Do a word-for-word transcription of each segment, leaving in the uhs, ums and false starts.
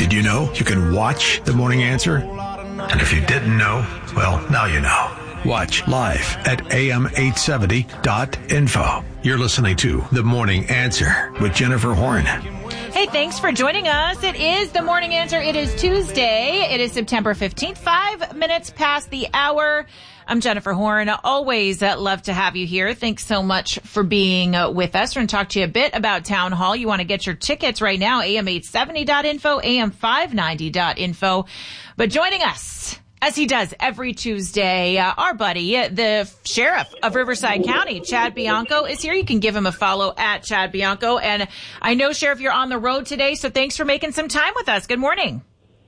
Did you know you can watch The Morning Answer? And if you didn't know, well, now you know. Watch live at A M eight seventy dot info. You're listening to The Morning Answer with Jennifer Horn. Hey, thanks for joining us. It is The Morning Answer. It is Tuesday. It is September fifteenth, five minutes past the hour. I'm Jennifer Horn. Always uh, love to have you here. Thanks so much for being uh, with us. We're going to talk to you a bit about Town Hall. You want to get your tickets right now, A M eight seventy dot info, A M five ninety dot info. But joining us, as he does every Tuesday, uh, our buddy, the sheriff of Riverside County, Chad Bianco, is here. You can give him a follow at Chad Bianco. And I know, Sheriff, you're on the road today, so thanks for making some time with us. Good morning.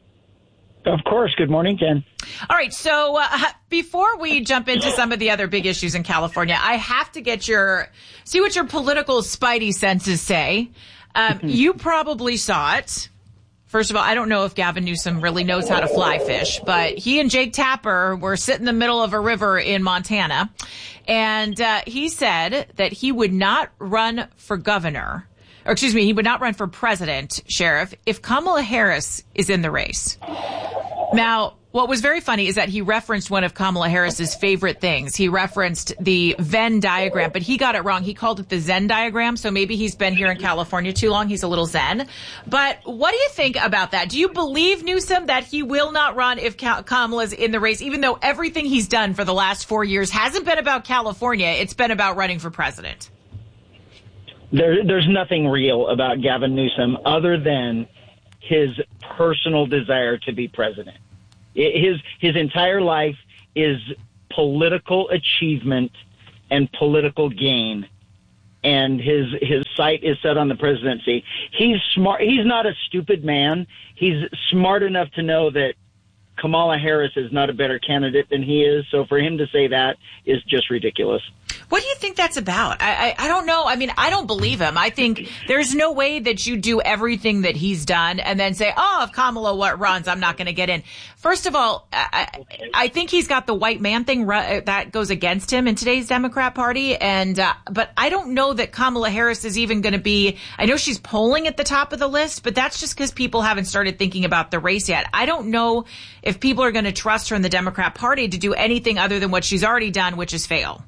Of course. Good morning, Jen. All right. So uh, before we jump into some of the other big issues in California, I have to get your see what your political spidey senses say. Um, you probably saw it. First of all, I don't know if Gavin Newsom really knows how to fly fish, but he and Jake Tapper were sitting in the middle of a river in Montana, and uh, he said that he would not run for governor, or excuse me, he would not run for president, Sheriff, if Kamala Harris is in the race. Now, what was very funny is that he referenced one of Kamala Harris's favorite things. He referenced the Venn diagram, but he got it wrong. He called it the Zen diagram. So maybe he's been here in California too long. He's a little Zen. But what do you think about that? Do you believe, Newsom, that he will not run if Kamala's in the race, even though everything he's done for the last four years hasn't been about California? It's been about running for president. There, there's nothing real about Gavin Newsom other than his personal desire to be president. His his entire life is political achievement and political gain, and his his sight is set on the presidency. He's smart. He's not a stupid man. He's smart enough to know that Kamala Harris is not a better candidate than he is. So for him to say that is just ridiculous. What do you think that's about? I, I I don't know. I mean, I don't believe him. I think there's no way that you do everything that he's done and then say, oh, if Kamala what runs, I'm not going to get in. First of all, I, I think he's got the white man thing that goes against him in today's Democrat Party. And uh, but I don't know that Kamala Harris is even going to be. I know she's polling at the top of the list, but that's just because people haven't started thinking about the race yet. I don't know if people are going to trust her in the Democrat Party to do anything other than what she's already done, which is fail.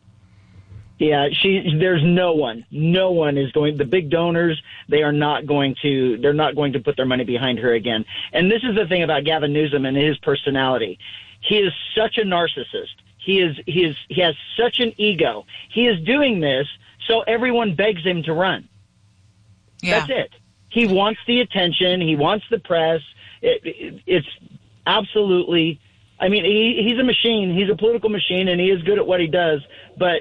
Yeah, she. There's no one. No one is going. The big donors, they are not going to. They're not going to put their money behind her again. And this is the thing about Gavin Newsom and his personality. He is such a narcissist. He is. He is. He has such an ego. He is doing this so everyone begs him to run. Yeah. That's it. He wants the attention. He wants the press. It, it, it's absolutely. I mean, he, he's a machine. He's a political machine, and he is good at what he does. But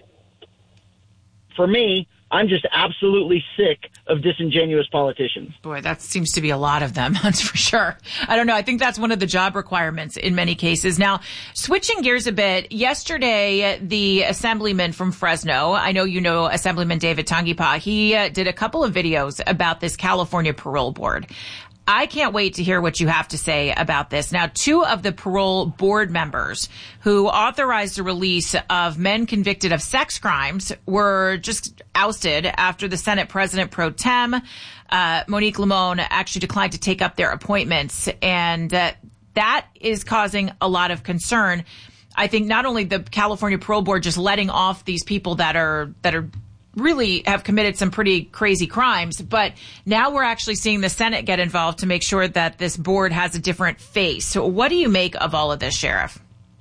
for me, I'm just absolutely sick of disingenuous politicians. Boy, that seems to be a lot of them, that's for sure. I don't know. I think that's one of the job requirements in many cases. Now, switching gears a bit, yesterday, the assemblyman from Fresno, I know you know Assemblyman David Tangipa, he uh, did a couple of videos about this California parole board. I can't wait to hear what you have to say about this. Now, two of the parole board members who authorized the release of men convicted of sex crimes were just ousted after the Senate President pro tem, uh, Monique Limon, actually declined to take up their appointments. And uh, that is causing a lot of concern. I think not only the California Parole Board just letting off these people that are that are really have committed some pretty crazy crimes, but now we're actually seeing the Senate get involved to make sure that this board has a different face. So what do you make of all of this, Sheriff?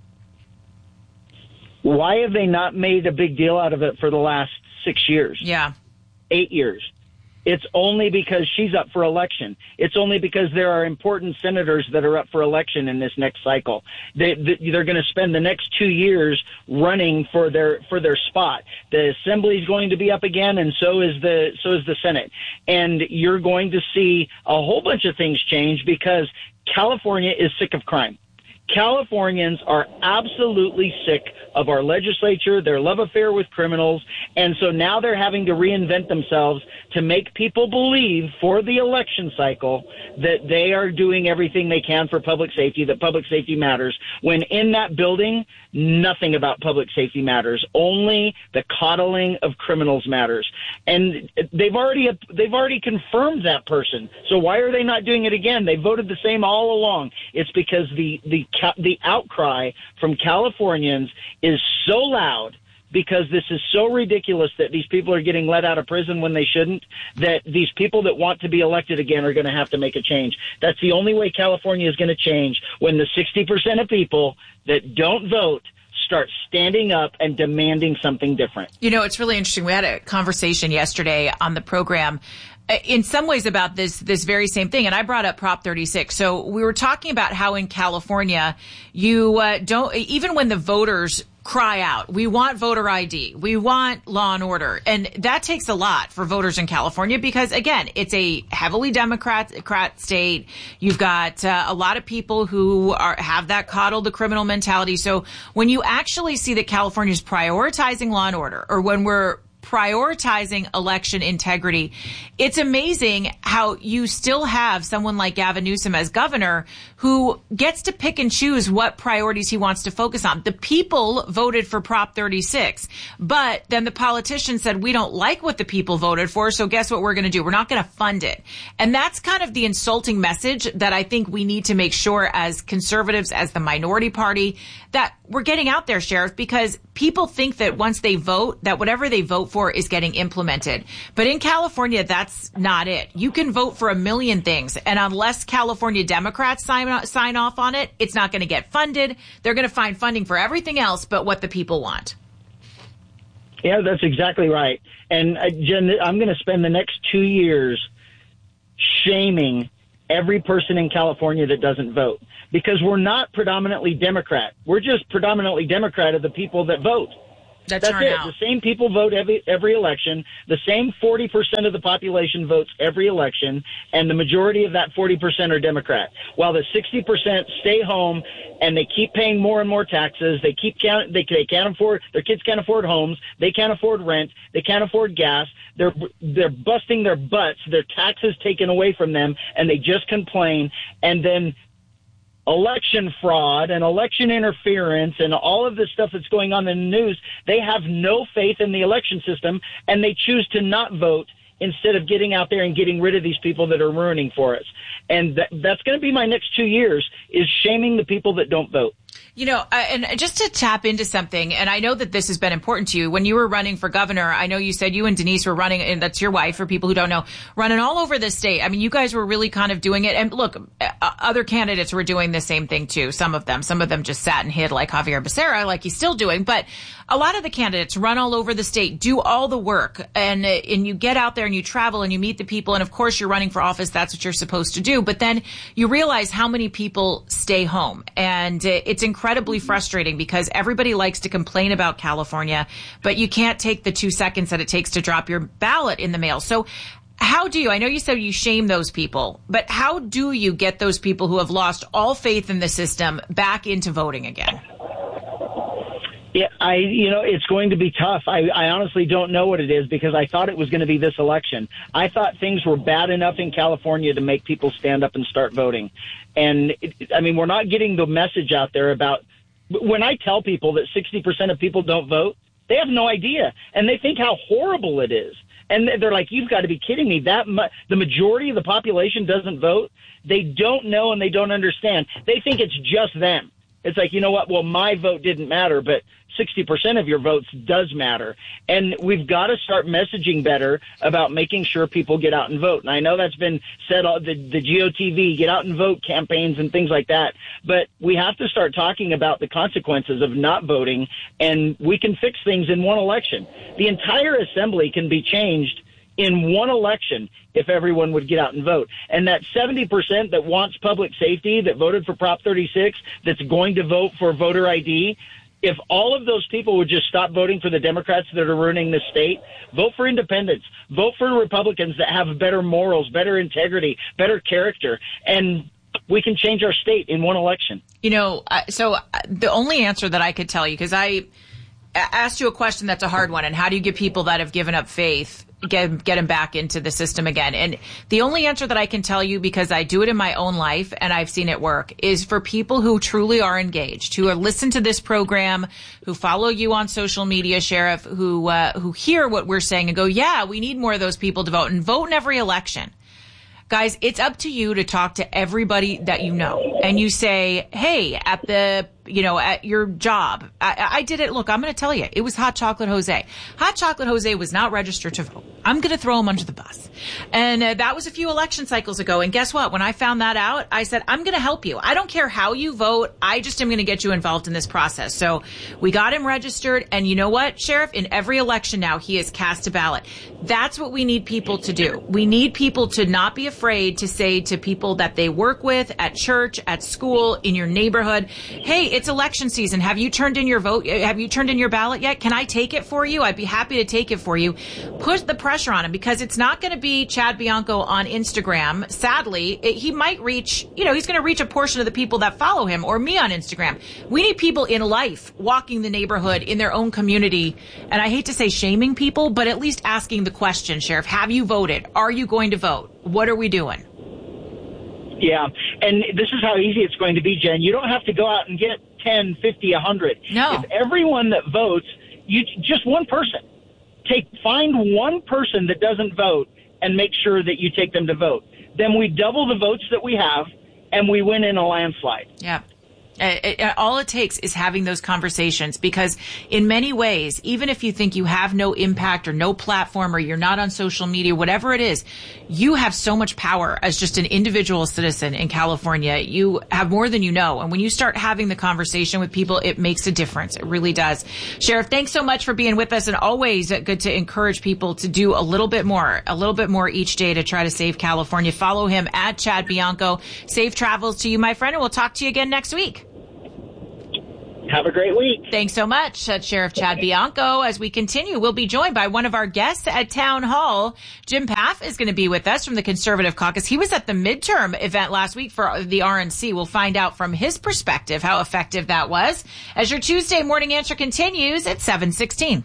Why have they not made a big deal out of it for the last six years? Yeah. Eight years. It's only because she's up for election. It's only because there are important senators that are up for election in this next cycle. They, they're going to spend the next two years running for their for their spot. The assembly is going to be up again, and so is the so is the Senate. And you're going to see a whole bunch of things change because California is sick of crime. Californians are absolutely sick of our legislature, their love affair with criminals, and so now they're having to reinvent themselves to make people believe for the election cycle that they are doing everything they can for public safety, that public safety matters, when in that building, nothing about public safety matters. Only the coddling of criminals matters. And they've already they've already confirmed that person. So why are they not doing it again? They voted the same all along. It's because the the the outcry from Californians is so loud, because this is so ridiculous that these people are getting let out of prison when they shouldn't, that these people that want to be elected again are going to have to make a change. That's the only way California is going to change, when the sixty percent of people that don't vote start standing up and demanding something different. You know, it's really interesting. We had a conversation yesterday on the program in some ways about this this very same thing, and I brought up Prop thirty-six. So we were talking about how in California, you uh, don't, even when the voters cry out, we want voter I D, we want law and order, and that takes a lot for voters in California because, again, it's a heavily Democrat, Democrat state. You've got uh, a lot of people who are have that coddle the criminal mentality. So when you actually see that California is prioritizing law and order, or when we're prioritizing election integrity, it's amazing how you still have someone like Gavin Newsom as governor who gets to pick and choose what priorities he wants to focus on. The people voted for Prop thirty-six, but then the politicians said, we don't like what the people voted for, so guess what we're going to do? We're not going to fund it. And that's kind of the insulting message that I think we need to make sure as conservatives, as the minority party, that we're getting out there, Sheriff, because people think that once they vote, that whatever they vote for is getting implemented. But in California, that's not it. You can vote for a million things, and unless California Democrats sign, sign off on it, it's not going to get funded. They're going to find funding for everything else but what the people want. Yeah, that's exactly right. And uh, Jen, I'm going to spend the next two years shaming every person in California that doesn't vote, because we're not predominantly Democrat. We're just predominantly Democrat of the people that vote. That That's turn it. out. The same people vote every every election. The same forty percent of the population votes every election, and the majority of that forty percent are Democrat. While the sixty percent stay home and they keep paying more and more taxes. They keep can't they they can't afford their kids can't afford homes. They can't afford rent. They can't afford gas. They're they're busting their butts. Their taxes taken away from them, and they just complain. And then election fraud and election interference and all of this stuff that's going on in the news, they have no faith in the election system, and they choose to not vote instead of getting out there and getting rid of these people that are ruining for us. And that, that's going to be my next two years, is shaming the people that don't vote. You know, uh, and just to tap into something, and I know that this has been important to you. When you were running for governor, I know you said you and Denise were running, and that's your wife, for people who don't know, running all over the state. I mean, you guys were really kind of doing it. And look, uh, other candidates were doing the same thing too. Some of them, some of them just sat and hid, like Javier Becerra, like he's still doing. But a lot of the candidates run all over the state, do all the work, and, and you get out there and you travel and you meet the people. And of course, you're running for office. That's what you're supposed to do. But then you realize how many people stay home. And uh, it's incredibly frustrating because everybody likes to complain about California, but you can't take the two seconds that it takes to drop your ballot in the mail. So how do you, I know you said you shame those people, but how do you get those people who have lost all faith in the system back into voting again? Yeah, I, you know, it's going to be tough. I, I honestly don't know what it is, because I thought it was going to be this election. I thought things were bad enough in California to make people stand up and start voting. And it, I mean, we're not getting the message out there about, when I tell people that sixty percent of people don't vote, they have no idea, and they think how horrible it is. And they're like, you've got to be kidding me. That mu- the majority of the population doesn't vote. They don't know and they don't understand. They think it's just them. It's like, you know what? Well, my vote didn't matter, but sixty percent of your votes does matter. And we've got to start messaging better about making sure people get out and vote. And I know that's been said, the, the G O T V, get out and vote campaigns and things like that. But we have to start talking about the consequences of not voting, and we can fix things in one election. The entire assembly can be changed in one election if everyone would get out and vote. And that seventy percent that wants public safety, that voted for Prop thirty-six, that's going to vote for voter I D, if all of those people would just stop voting for the Democrats that are ruining the state, vote for independents, vote for Republicans that have better morals, better integrity, better character. And we can change our state in one election. You know, uh, so uh, the only answer that I could tell you, because I asked you a question that's a hard one, and how do you get people that have given up faith, get, get them back into the system again? And the only answer that I can tell you, because I do it in my own life and I've seen it work, is for people who truly are engaged, who are listen to this program, who follow you on social media, Sheriff, who uh, who hear what we're saying and go, yeah, we need more of those people to vote, and vote in every election. Guys, it's up to you to talk to everybody that you know. And you say, hey, at the, you know, at your job, I, I did it. Look, I'm going to tell you, it was Hot Chocolate Jose. Hot Chocolate Jose was not registered to vote. I'm going to throw him under the bus. And uh, that was a few election cycles ago. And guess what? When I found that out, I said, I'm going to help you. I don't care how you vote. I just am going to get you involved in this process. So we got him registered. And you know what, Sheriff? In every election now, he has cast a ballot. That's what we need people to do. We need people to not be afraid to say to people that they work with at church, at school, in your neighborhood, hey, it's election season. Have you turned in your vote? Have you turned in your ballot yet? Can I take it for you? I'd be happy to take it for you. Push the pressure on him, because it's not going to be Chad Bianco on Instagram. Sadly, it, he might reach, you know, he's going to reach a portion of the people that follow him, or me on Instagram. We need people in life walking the neighborhood in their own community. And I hate to say shaming people, but at least asking the question, Sheriff, have you voted? Are you going to vote? What are we doing? Yeah, and this is how easy it's going to be, Jen. You don't have to go out and get ten, fifty, one hundred. No. If everyone that votes, you just one person, take find one person that doesn't vote and make sure that you take them to vote. Then we double the votes that we have, and we win in a landslide. Yeah. It, it, all it takes is having those conversations, because in many ways, even if you think you have no impact or no platform, or you're not on social media, whatever it is, you have so much power as just an individual citizen in California. You have more than you know. And when you start having the conversation with people, it makes a difference. It really does. Sheriff, thanks so much for being with us, and always good to encourage people to do a little bit more, a little bit more each day to try to save California. Follow him at Chad Bianco. Safe travels to you, my friend, and we'll talk to you again next week. Have a great week. Thanks so much, uh, Sheriff Chad Bianco. As we continue, we'll be joined by one of our guests at Town Hall. Jim Paff is going to be with us from the Conservative Caucus. He was at the midterm event last week for the R N C. We'll find out from his perspective how effective that was. As your Tuesday morning answer continues at seven sixteen.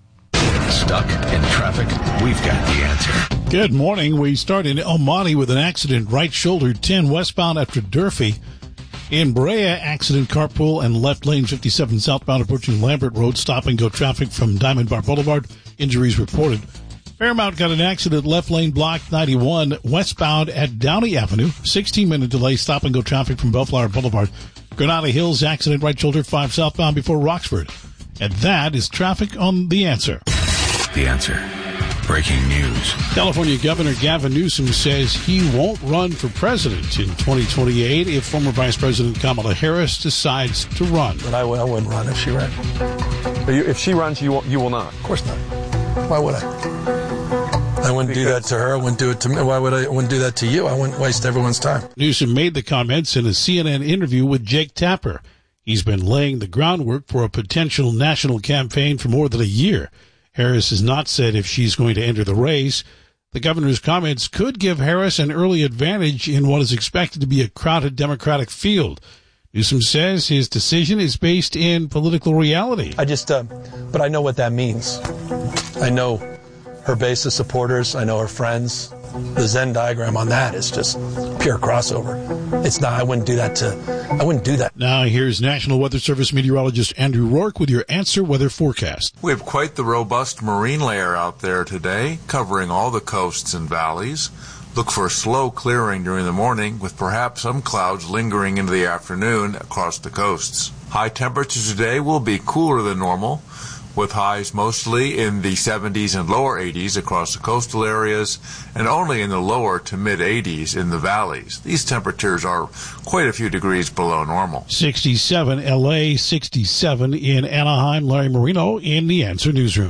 Stuck in traffic? We've got the answer. Good morning. We start in El Monte with an accident, right shoulder ten westbound after Durfee. In Brea, accident, carpool and left lane fifty-seven southbound approaching Lambert Road. Stop and go traffic from Diamond Bar Boulevard. Injuries reported. Fairmount got an accident, left lane blocked ninety-one westbound at Downey Avenue. sixteen minute delay, stop and go traffic from Bellflower Boulevard. Granada Hills, accident, right shoulder five southbound before Roxford. And that is traffic on The Answer. The Answer. Breaking news. California Governor Gavin Newsom says he won't run for president in twenty twenty-eight if former Vice President Kamala Harris decides to run. But I, I wouldn't run if she ran. If she runs, you will, you will not? Of course not. Why would I? I wouldn't because do that to her. I wouldn't do it to me. Why would I, I wouldn't do that to you? I wouldn't waste everyone's time. Newsom made the comments in a C N N interview with Jake Tapper. He's been laying the groundwork for a potential national campaign for more than a year. Harris has not said if she's going to enter the race. The governor's comments could give Harris an early advantage in what is expected to be a crowded Democratic field. Newsom says his decision is based in political reality. I just, uh, but I know what that means. I know her base of supporters. I know her friends. The Venn diagram on that is just pure crossover. It's not, I wouldn't do that to, I wouldn't do that. Now here's National Weather Service meteorologist Andrew Rourke with your Answer Weather forecast. We have quite the robust marine layer out there today, covering all the coasts and valleys. Look for slow clearing during the morning, with perhaps some clouds lingering into the afternoon across the coasts. High temperatures today will be cooler than normal, with highs mostly in the seventies and lower eighties across the coastal areas, and only in the lower to mid eighties in the valleys. These temperatures are quite a few degrees below normal. sixty-seven L A, sixty-seven in Anaheim. Larry Marino in the Answer Newsroom.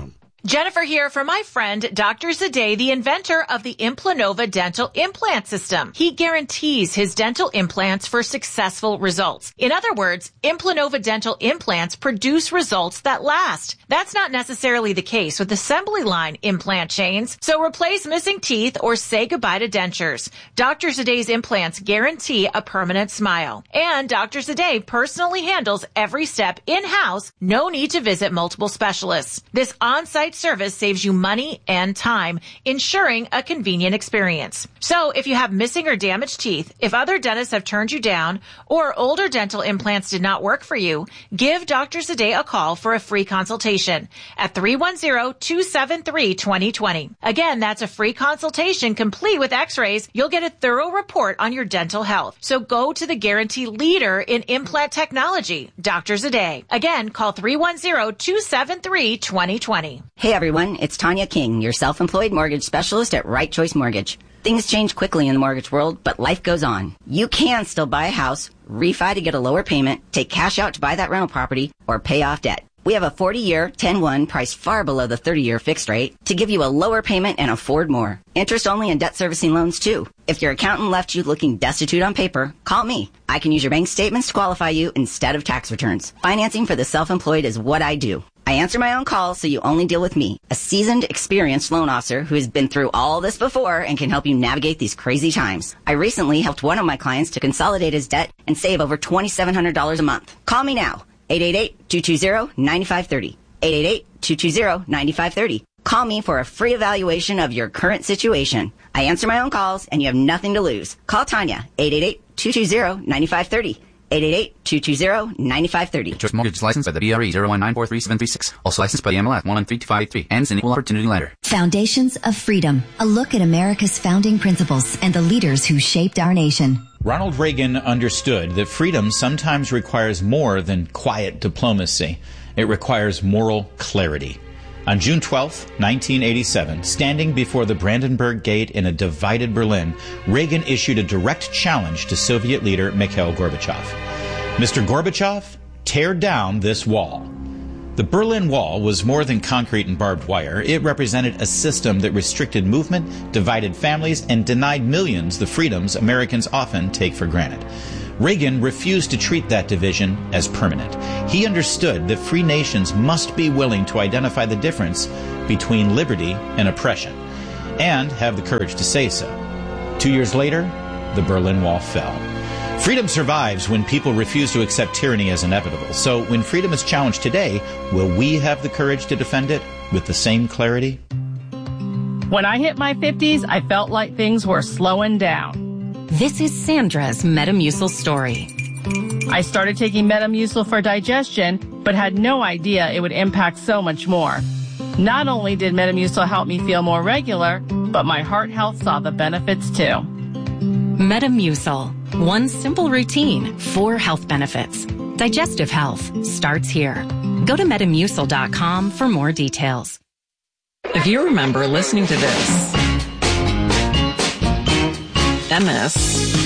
Jennifer here for my friend, Doctor Zade, the inventor of the Implanova dental implant system. He guarantees his dental implants for successful results. In other words, Implanova dental implants produce results that last. That's not necessarily the case with assembly line implant chains, so replace missing teeth or say goodbye to dentures. Doctor Zade's implants guarantee a permanent smile. And Doctor Zade personally handles every step in-house, no need to visit multiple specialists. This on-site service saves you money and time, ensuring a convenient experience. So if you have missing or damaged teeth, if other dentists have turned you down, or older dental implants did not work for you, give Doctor Zade a call for a free consultation at three one zero, two seven three, two zero two zero. Again, that's a free consultation complete with x-rays. You'll get a thorough report on your dental health. So go to the guarantee leader in implant technology, Doctor Zade. Again, call three one zero, two seven three, two zero two zero. Hey everyone, it's Tanya King, your self-employed mortgage specialist at Right Choice Mortgage. Things change quickly in the mortgage world, but life goes on. You can still buy a house, refi to get a lower payment, take cash out to buy that rental property, or pay off debt. We have a forty-year, ten one priced far below the thirty-year fixed rate to give you a lower payment and afford more. Interest only and debt servicing loans too. If your accountant left you looking destitute on paper, call me. I can use your bank statements to qualify you instead of tax returns. Financing for the self-employed is what I do. I answer my own calls, so you only deal with me, a seasoned, experienced loan officer who has been through all this before and can help you navigate these crazy times. I recently helped one of my clients to consolidate his debt and save over two thousand seven hundred dollars a month. Call me now, eight eight eight, two two zero, nine five three zero, eight eight eight, two two zero, nine five three zero. Call me for a free evaluation of your current situation. I answer my own calls, and you have nothing to lose. Call Tanya, eight eight eight, two two zero, nine five three zero. eight eight eight, two two zero, nine five three zero. Choice Mortgage licensed by the B R E zero one nine four three seven three six. Also licensed by the M L S one one three two five three. Ends an equal opportunity lender. Foundations of Freedom. A look at America's founding principles and the leaders who shaped our nation. Ronald Reagan understood that freedom sometimes requires more than quiet diplomacy. It requires moral clarity. On June twelfth, nineteen eighty-seven, standing before the Brandenburg Gate in a divided Berlin, Reagan issued a direct challenge to Soviet leader Mikhail Gorbachev. Mister Gorbachev, tear down this wall. The Berlin Wall was more than concrete and barbed wire. It represented a system that restricted movement, divided families, and denied millions the freedoms Americans often take for granted. Reagan refused to treat that division as permanent. He understood that free nations must be willing to identify the difference between liberty and oppression, and have the courage to say so. Two years later, the Berlin Wall fell. Freedom survives when people refuse to accept tyranny as inevitable. So when freedom is challenged today, will we have the courage to defend it with the same clarity? When I hit my fifties, I felt like things were slowing down. This is Sandra's Metamucil story. I started taking Metamucil for digestion, but had no idea it would impact so much more. Not only did Metamucil help me feel more regular, but my heart health saw the benefits too. Metamucil. One simple routine, four health benefits. Digestive health starts here. Go to metamucil dot com for more details. If you remember listening to this, M S,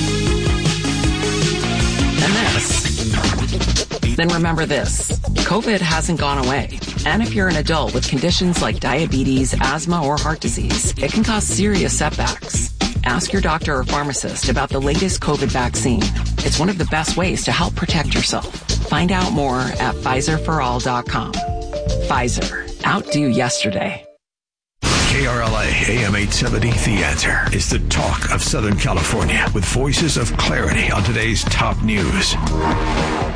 M S, then remember this. COVID hasn't gone away. And if you're an adult with conditions like diabetes, asthma, or heart disease, it can cause serious setbacks. Ask your doctor or pharmacist about the latest COVID vaccine. It's one of the best ways to help protect yourself. Find out more at Pfizer for all dot com. Pfizer. Outdo yesterday. K R L A A M eight seventy, The Answer, is the talk of Southern California with voices of clarity on today's top news.